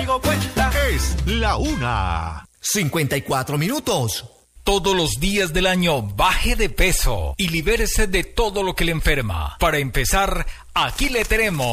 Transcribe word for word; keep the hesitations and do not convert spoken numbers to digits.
digo cuenta. Es la una. cincuenta y cuatro minutos. Todos los días del año baje de peso y libérese de todo lo que le enferma. Para empezar, aquí le tenemos